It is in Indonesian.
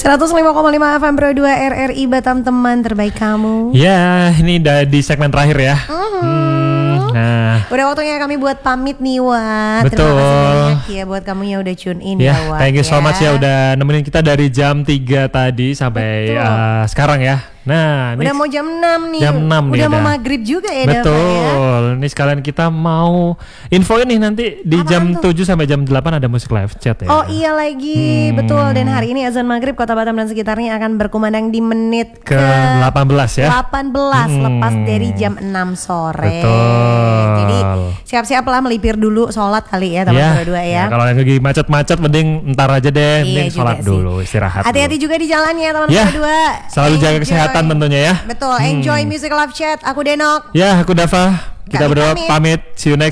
105,5 FM Pro 2 RRI Batam, teman terbaik kamu. Ya, ini udah di segmen terakhir ya. Nah, udah waktunya kami buat pamit nih, Wat. Betul. Terima kasih banyak ya buat kamu yang udah tune in ya, Wat. Thank you so much ya udah nemenin kita dari jam 3 tadi sampai sekarang ya. Nah, udah mau jam 6 nih. Jam 6 udah nih mau maghrib juga ya, betul. Ya? Ini sekalian kita mau info ini nanti di jam 7 sampai jam 8 ada musik live chat ya. Oh iya lagi, betul. Dan hari ini azan maghrib Kota Batam dan sekitarnya akan berkumandang di menit ke 18 ya. 18 lepas dari jam 6 sore. Betul. Jadi siap-siap lah melipir dulu sholat kali ya teman-teman berdua ya. Kalau yang lagi macet-macet mending ntar aja deh, mending sholat dulu, istirahat. Hati-hati juga di jalan ya teman-teman berdua. Selalu jaga kesehatan tentunya ya. Betul, enjoy music live chat. Aku Denok. Ya, aku Dava. Kita berdua pamit. See you next